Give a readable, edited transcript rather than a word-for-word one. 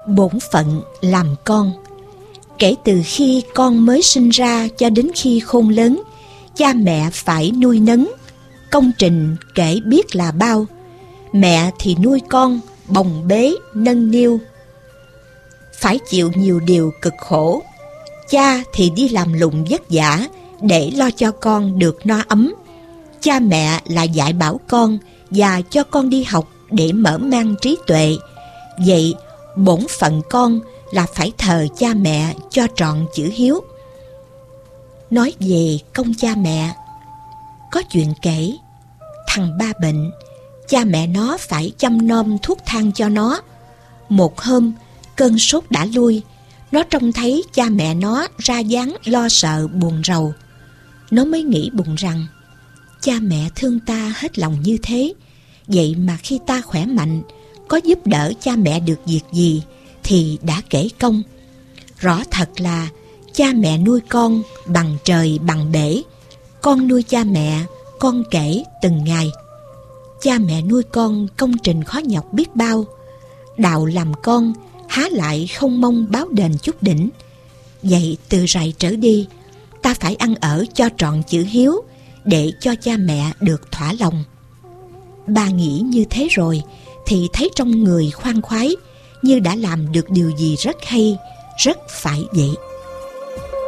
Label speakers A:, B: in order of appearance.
A: Bổn phận làm con. Kể từ khi con mới sinh ra cho đến khi khôn lớn, cha mẹ phải nuôi nấng. Công trình kể biết là bao. Mẹ thì nuôi con, bồng bế, nâng niu, phải chịu nhiều điều cực khổ. Cha thì đi làm lụng vất vả để lo cho con được no ấm. Cha mẹ là dạy bảo con và cho con đi học để mở mang trí tuệ. Vậy bổn phận con là phải thờ cha mẹ cho trọn chữ hiếu. Nói về công cha mẹ, có chuyện kể. Thằng Ba bệnh, cha mẹ nó phải chăm nom thuốc thang cho nó. Một hôm, cơn sốt đã lui, nó trông thấy cha mẹ nó ra dáng lo sợ buồn rầu. Nó mới nghĩ bụng rằng, cha mẹ thương ta hết lòng như thế, vậy mà khi ta khỏe mạnh, có giúp đỡ cha mẹ được việc gì thì đã kể công. Rõ thật là cha mẹ nuôi con bằng trời bằng bể. Con nuôi cha mẹ, con kể từng ngày. Cha mẹ nuôi con công trình khó nhọc biết bao. Đạo làm con há lại không mong báo đền chút đỉnh. Vậy từ rày trở đi, ta phải ăn ở cho trọn chữ hiếu, để cho cha mẹ được thỏa lòng. Bà nghĩ như thế rồi thì thấy trong người khoan khoái, như đã làm được điều gì rất hay, rất phải vậy.